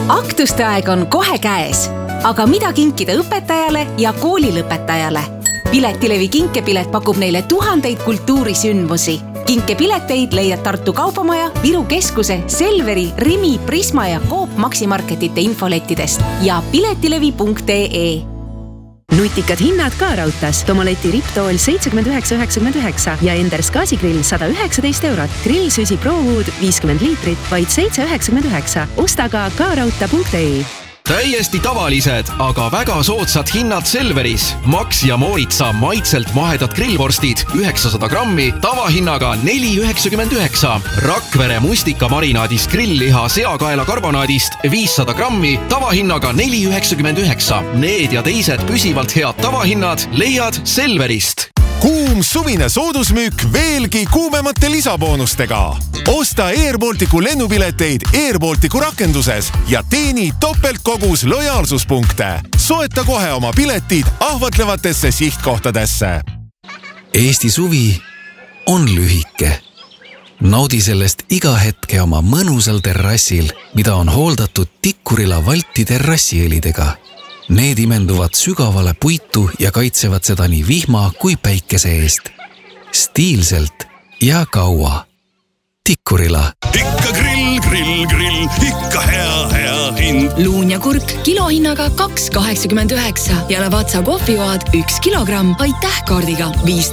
Aktuste aeg on kohe käes. Aga mida kinkida õpetajale ja koolilõpetajale? Piletilevi kinkepilet pakub neile tuhandeid kultuurisündmusi. Kinkepileteid leiad Tartu Kaubamaja, Viru Keskuse, Selveri, Rimi, Prisma ja Coop Maximarketite infolettidest ja piletilevi.ee. Nutikad hinnad ka raudtas. Tomaletti Riptool 79,99 ja Enders gaasigrill 119 €. Grillsüsi ProWood 50 liitrit, vaid 7,99. Osta ka raudta.ee. Täiesti tavalised, aga väga soodsad hinnad Selveris. Max ja Moritsa maitselt mahedad grillvorstid 900 grammi tavahinnaga 4,99. Rakvere mustika marinaadist grillliha seakaela karbonaadist 500 grammi tavahinnaga 4,99. Need ja teised püsivalt head tavahinnad leiad Selverist. Kuum suvine soodusmüük veelgi kuumemate lisaboonustega. Osta Air Balticu lennupileteid Air Balticu rakenduses ja teeni topeltkogus lojaalsuspunkte. Soeta kohe oma piletid ahvatlevatesse sihtkohtadesse. Eesti suvi on lühike. Naudi sellest iga hetke oma mõnusal terrassil, mida on hooldatud Tikkurila Valti terrassielidega. Need imenduvad sügavale puitu ja kaitsevad seda nii vihma kui päikese eest. Stiilselt ja kaua. Tikkurila. Ikka grill, ikka hea hind. Luun ja kurk kilohinnaga 2,89 ja Lavazza kohvijoad 1 kilogramm aitähkaardiga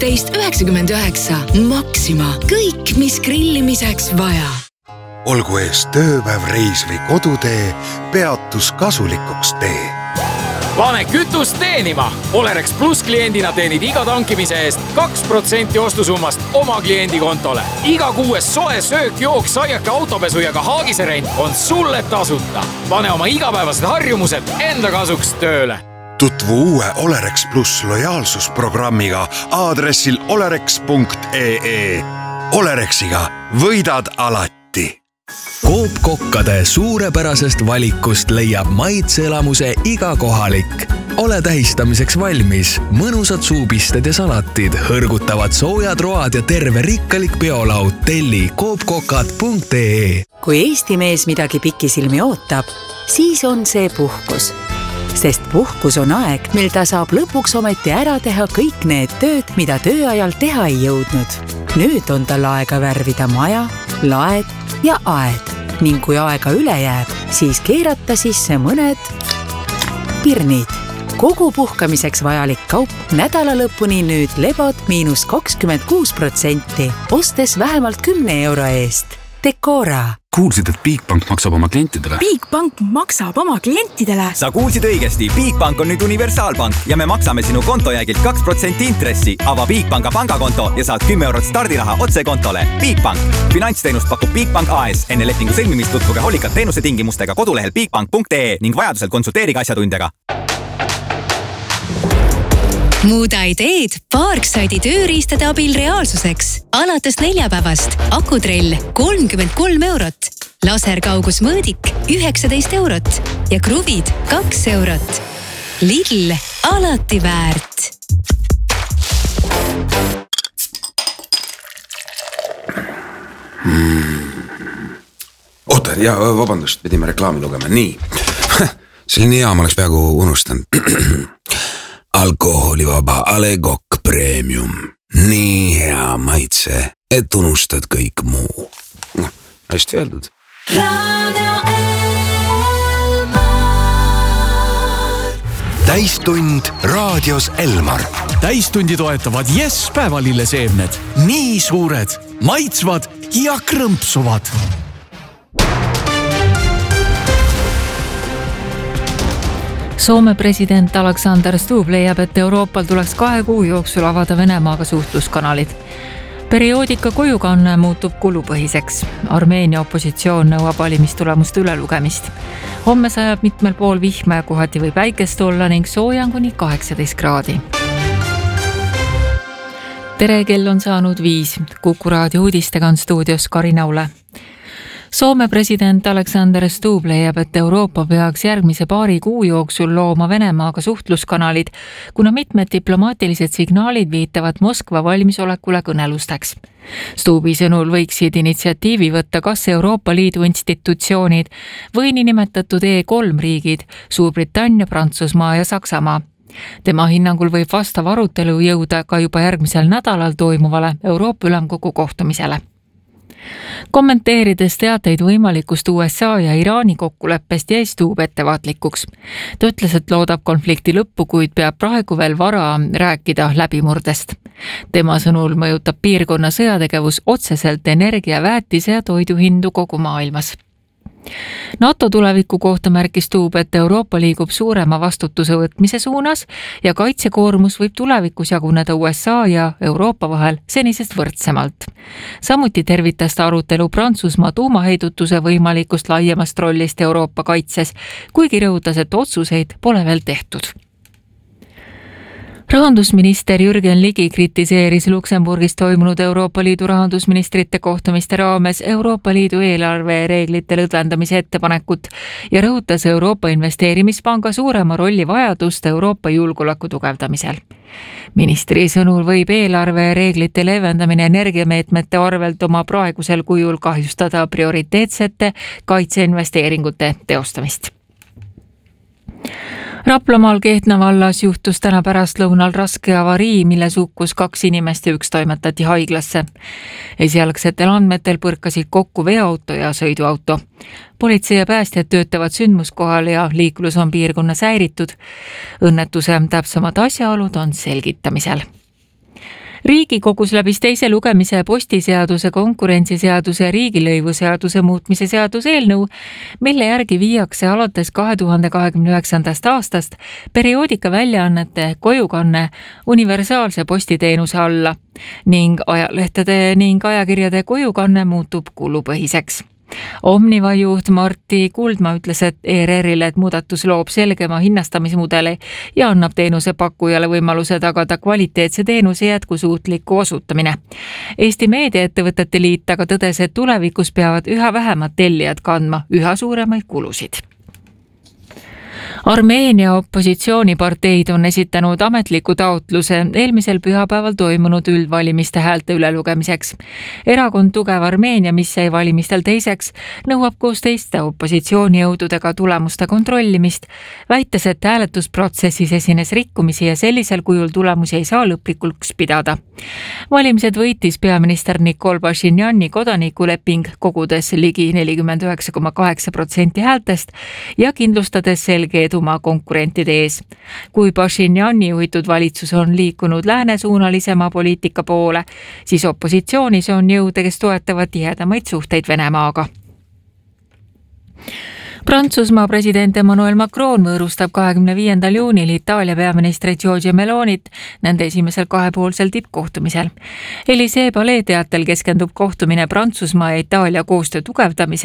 15,99. Maxima. Kõik, mis grillimiseks vaja. Olgu ees tööpäev, reis või kodutee, peatus kasulikuks tee. Pane kütust teenima! Olerex Plus kliendina teenid iga tankimise eest 2% ostusummast oma kliendi kontole. Iga kuues soe söök, jook, saiake, autopesu ja ka haagiserent on sulle tasuta. Pane oma igapäevased harjumused enda kasuks tööle. Tutvu uue Olerex Plus lojaalsusprogrammiga aadressil olerex.ee. Olerexiga võidad alati. Coop kokkade suurepärasest valikust leiab maitseelamuse iga kohalik. Ole tähistamiseks valmis. Mõnusad suupisted ja salatid, hõrgutavad soojad road ja terve rikkalik peolaud. Telli coopkokad.ee. Kui Eesti mees midagi pikisilmi ootab, siis on see puhkus. Sest puhkus on aeg, mil ta saab lõpuks ometi ära teha kõik need tööd, mida tööajal teha ei jõudnud. Nüüd on tal aega värvida maja, laed ja aed. Ning kui aega üle jääb, siis keerata sisse mõned pirnid. Kogu puhkamiseks vajalik kaup nädala lõpuni nüüd lebod -26%, ostes vähemalt 10 € eest. Decora. Kuulsid, et Bigbank maksab oma klientidele? Bigbank maksab oma klientidele? Sa kuulsid õigesti. Bigbank on nüüd universaalpank ja me maksame sinu kontojäägilt 2% intressi. Ava Bigbanka pangakonto ja saad 10 € stardiraha otse kontole. Bigbank. Finantsteenust pakub Bigbank AS. Enne lepingu sõlmimist tutvuge hoolikalt teenuse tingimustega kodulehel bigbank.ee ning vajadusel konsulteerige asjatundjaga. Muuda ideed Parkside'i tööriistade abil reaalsuseks. Alates neljapäevast akutrell 33 €, laserkaugusmõõdik 19 € ja kruvid 2 €. Lidl, alati väärt. Oota, ja vabandust, pidime reklaami lugema. Nii, selline hea, ma oleks peaaegu unustanud. Alkoholivaba Ale Kokk Premium. Nii hea maitse, et unustad kõik muu. Hästi öeldud. Täistund raadios Elmar. Täistundi toetavad Yes päevalilleseemned. Nii suured, maitsvad ja krõmpsuvad. Soome president Alexander Stubb leiab, et Euroopal tuleks 2 kuu jooksul avada Venemaaga suhtluskanalid. Perioodika kojukanne muutub kulupõhiseks. Armeenia opositsioon nõuab valimistulemuste ülelugemist. Homme sajab mitmel pool vihma ja kohati või päikest olla ning sooja on kuni 18 kraadi. Tere, kell on saanud 5. Kuku raadio uudistega on stuudios Karin Aule. Soome president Alexander Stubb leiab, et Euroopa peaks järgmise paari kuu jooksul looma Venemaaga suhtluskanalid, kuna mitmed diplomaatilised signaalid viitavad Moskva valmisolekule kõnelusteks. Stubbi sõnul võiksid initsiatiivi võtta kas Euroopa Liidu institutsioonid või niinimetatud E3 riigid, Suurbritannia, Prantsusmaa ja Saksamaa. Tema hinnangul võib vastav arutelu jõuda ka juba järgmisel nädalal toimuvale Euroopa Ülemkogu kohtumisele. Kommenteerides teateid võimalikust USA ja Iraani kokkuleppest jäi Stubb ettevaatlikuks. Ta ütles, et loodab konflikti lõppu, kuid peab praegu veel vara rääkida läbimurdest. Tema sõnul mõjutab piirkonna sõjategevus otseselt energia, väetise ja toiduhindu kogu maailmas. NATO tuleviku kohta märkis Stubb, et Euroopa liigub suurema vastutuse võtmise suunas ja kaitsekoormus võib tulevikus jaguneda USA ja Euroopa vahel senisest võrdsemalt. Samuti tervitas ta arutelu Prantsusmaa tuumaheidutuse võimalikust laiemast rollist Euroopa kaitses, kuigi rõhutas, et otsuseid pole veel tehtud. Rahandusminister Jürgen Ligi kritiseeris Luksemburgis toimunud Euroopa Liidu rahandusministrite kohtumiste raames Euroopa Liidu eelarvereeglite lõdvendamise ettepanekut ja rõhutas Euroopa Investeerimispanga suurema rolli vajadust Euroopa julgeoleku tugevdamisel. Ministri sõnul võib eelarvereeglite leevendamine energiameetmete arvelt oma praegusel kujul kahjustada prioriteetsete kaitseinvesteeringute teostamist. Raplamaal Kehtna vallas juhtus täna pärastlõunal raske avarii, milles hukkus 2 inimest ja 1 toimetati haiglasse. Esialgsetel andmetel põrkasid kokku veoauto ja sõiduauto. Politsei ja päästjad töötavad sündmuskohal ja liiklus on piirkonnas häiritud. Õnnetuse täpsemad asjaolud on selgitamisel. Riigikogus läbis teise lugemise postiseaduse, konkurentsiseaduse ja riigilõivuseaduse muutmise seaduse eelnõu, mille järgi viiakse alates 2029. aastast perioodika väljaannete kojukanne universaalse postiteenuse alla ning ajalehtede ning ajakirjade kojukanne muutub kulupõhiseks. Omniva juht Martti Kuldma ütles, et ERR-ile, et muudatus loob selgema hinnastamismudeli ja annab teenuse pakkujale võimaluse tagada kvaliteetse teenuse jätkusuutliku osutamine. Eesti meediaettevõtete liit aga tõdes, et tulevikus peavad üha vähemad tellijad kandma üha suuremaid kulusid. Armeenia opositsiooniparteid on esitanud ametliku taotluse eelmisel pühapäeval toimunud üldvalimiste häälte ülelugemiseks. Erakond Tugev Armeenia, mis jäi valimistel teiseks, nõuab koos teiste opositsioonijõududega tulemuste kontrollimist, väites, et hääletusprotsessis esines rikkumisi ja sellisel kujul tulemusi ei saa lõplikuks pidada. Valimised võitis peaminister Nikol Pashinjani kodanikuleping, kogudes ligi 49,8% häältest ja kindlustades selge edu oma konkurentide ees. Kui Pashinjani juhitud valitsus on liikunud läänesuunalisema poliitika poole, siis opositsioonis on jõude, kes toetavad tihedamaid suhteid Venemaaga. Prantsusmaa president Emmanuel Macron võõrustab 25. juunil Itaalia peaministri Giorgia Melonit nende esimesel kahepoolsel tippkohtumisel. Élysée palee teatel keskendub kohtumine Prantsusmaa ja Itaalia koostöö tugevdamise